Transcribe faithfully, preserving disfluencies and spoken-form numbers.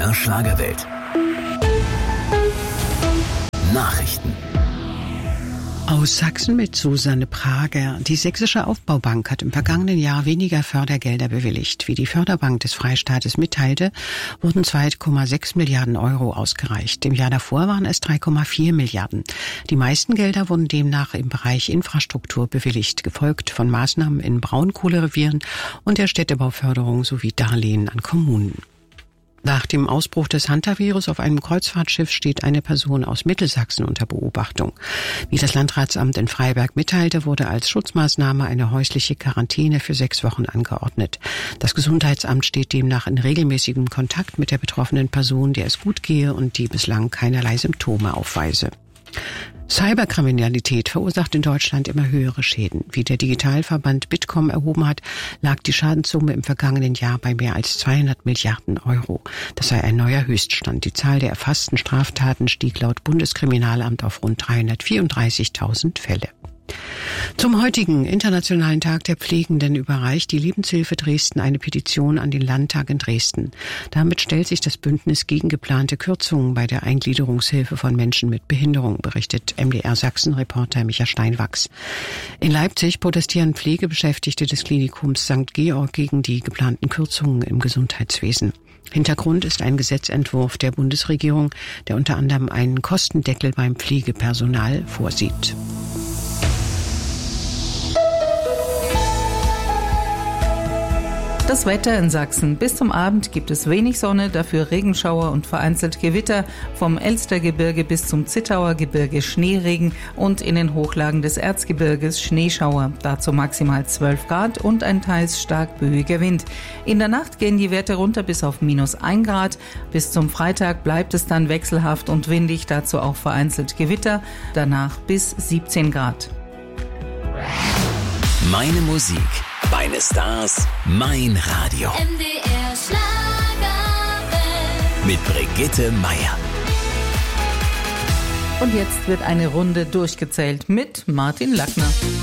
R Schlagerwelt. Nachrichten. Aus Sachsen mit Susanne Prager. Die Sächsische Aufbaubank hat im vergangenen Jahr weniger Fördergelder bewilligt. Wie die Förderbank des Freistaates mitteilte, wurden zwei Komma sechs Milliarden Euro ausgereicht. Im Jahr davor waren es drei Komma vier Milliarden. Die meisten Gelder wurden demnach im Bereich Infrastruktur bewilligt, gefolgt von Maßnahmen in Braunkohlerevieren und der Städtebauförderung sowie Darlehen an Kommunen. Nach dem Ausbruch des Hantavirus auf einem Kreuzfahrtschiff steht eine Person aus Mittelsachsen unter Beobachtung. Wie das Landratsamt in Freiberg mitteilte, wurde als Schutzmaßnahme eine häusliche Quarantäne für sechs Wochen angeordnet. Das Gesundheitsamt steht demnach in regelmäßigem Kontakt mit der betroffenen Person, der es gut gehe und die bislang keinerlei Symptome aufweise. Cyberkriminalität verursacht in Deutschland immer höhere Schäden. Wie der Digitalverband Bitkom erhoben hat, lag die Schadenssumme im vergangenen Jahr bei mehr als zweihundert Milliarden Euro. Das sei ein neuer Höchststand. Die Zahl der erfassten Straftaten stieg laut Bundeskriminalamt auf rund dreihundertvierunddreißigtausend Fälle. Zum heutigen Internationalen Tag der Pflegenden überreicht die Lebenshilfe Dresden eine Petition an den Landtag in Dresden. Damit stellt sich das Bündnis gegen geplante Kürzungen bei der Eingliederungshilfe von Menschen mit Behinderung, berichtet M D R Sachsen-Reporter Micha Steinwachs. In Leipzig protestieren Pflegebeschäftigte des Klinikums Sankt Georg gegen die geplanten Kürzungen im Gesundheitswesen. Hintergrund ist ein Gesetzentwurf der Bundesregierung, der unter anderem einen Kostendeckel beim Pflegepersonal vorsieht. Das Wetter in Sachsen. Bis zum Abend gibt es wenig Sonne, dafür Regenschauer und vereinzelt Gewitter. Vom Elstergebirge bis zum Zittauer Gebirge Schneeregen und in den Hochlagen des Erzgebirges Schneeschauer. Dazu maximal zwölf Grad und ein teils stark böiger Wind. In der Nacht gehen die Werte runter bis auf minus ein Grad. Bis zum Freitag bleibt es dann wechselhaft und windig, dazu auch vereinzelt Gewitter. Danach bis siebzehn Grad. Meine Musik, meine Stars, mein Radio. M D R Schlagerwelt. Mit Brigitte Meier. Und jetzt wird eine Runde durchgezählt mit Martin Lackner.